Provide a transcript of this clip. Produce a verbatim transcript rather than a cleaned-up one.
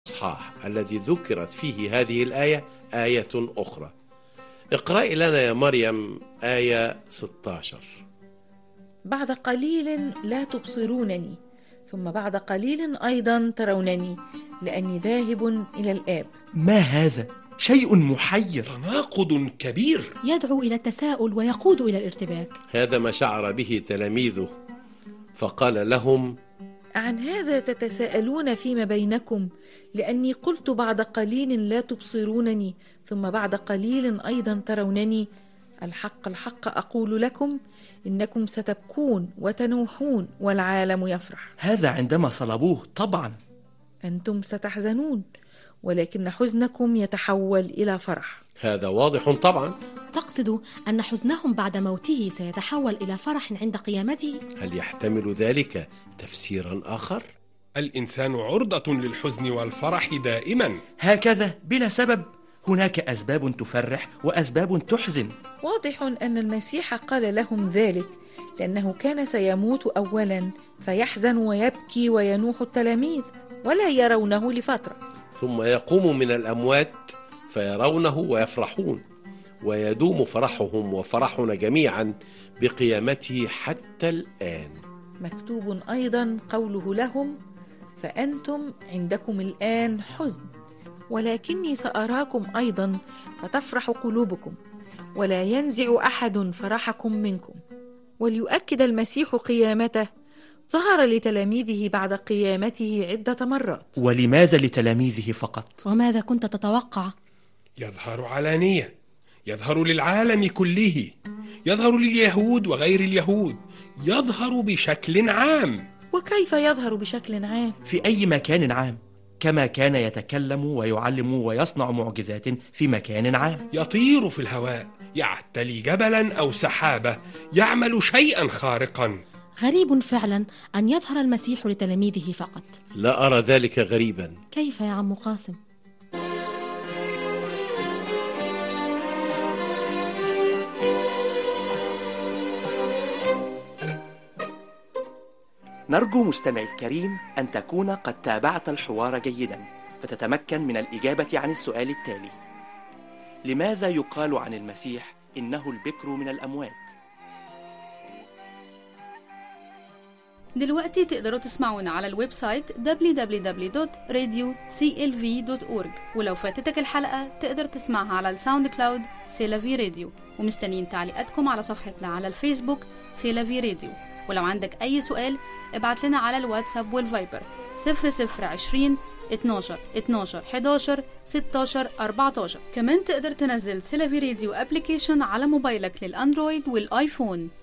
الإصحاح الذي ذكرت فيه هذه الآية آية أخرى. اقرأي لنا يا مريم آية ستة عشر. بعد قليل لا تبصرونني، ثم بعد قليل أيضا ترونني، لأني ذاهب إلى الآب. ما هذا؟ شيء محير، تناقض كبير يدعو إلى التساؤل ويقود إلى الارتباك. هذا ما شعر به تلاميذه، فقال لهم: عن هذا تتساءلون فيما بينكم، لأني قلت بعد قليل لا تبصرونني، ثم بعد قليل أيضا ترونني. الحق الحق أقول لكم، إنكم ستبكون وتنوحون والعالم يفرح. هذا عندما صلبوه طبعا. أنتم ستحزنون، ولكن حزنكم يتحول إلى فرح. هذا واضح طبعا. تقصد أن حزنهم بعد موته سيتحول إلى فرح عند قيامته؟ هل يحتمل ذلك تفسيرا آخر؟ الإنسان عرضة للحزن والفرح دائما. هكذا بلا سبب؟ هناك أسباب تفرح وأسباب تحزن. واضح أن المسيح قال لهم ذلك لأنه كان سيموت أولا، فيحزن ويبكي وينوح التلاميذ ولا يرونه لفترة، ثم يقوم من الأموات فيرونه ويفرحون، ويدوم فرحهم وفرحنا جميعا بقيامته حتى الآن. مكتوب أيضا قوله لهم: فأنتم عندكم الآن حزن، ولكني سأراكم أيضا فتفرح قلوبكم، ولا ينزع أحد فرحكم منكم. وليؤكد المسيح قيامته، ظهر لتلاميذه بعد قيامته عدة مرات. ولماذا لتلاميذه فقط؟ وماذا كنت تتوقع؟ يظهر علانية، يظهر للعالم كله، يظهر لليهود وغير اليهود، يظهر بشكل عام. وكيف يظهر بشكل عام؟ في أي مكان عام، كما كان يتكلم ويعلم ويصنع معجزات في مكان عام. يطير في الهواء، يعتلي جبلا أو سحابة، يعمل شيئا خارقا. غريب فعلا أن يظهر المسيح لتلاميذه فقط. لا أرى ذلك غريبا. كيف يا عم قاسم؟ نرجو مستمعي الكريم أن تكون قد تابعت الحوار جيدا، فتتمكن من الإجابة عن السؤال التالي: لماذا يقال عن المسيح إنه البكر من الأموات؟ دلوقتي تقدروا تسمعونا على الويب سايت دبليو دبليو دبليو دوت راديو سي إل في دوت أورج، ولو فاتتك الحلقة تقدر تسمعها على الساوند كلاود سيلافي راديو. ومستنيين تعليقاتكم على صفحتنا على الفيسبوك سيلافي راديو. ولو عندك أي سؤال ابعت لنا على الواتساب والفايبر صفر صفر عشرين اتناشر اتناشر حداشر ستاشر أربعتاشر. كمان تقدر تنزل سيلافي راديو ابليكيشن على موبايلك للأندرويد والآيفون.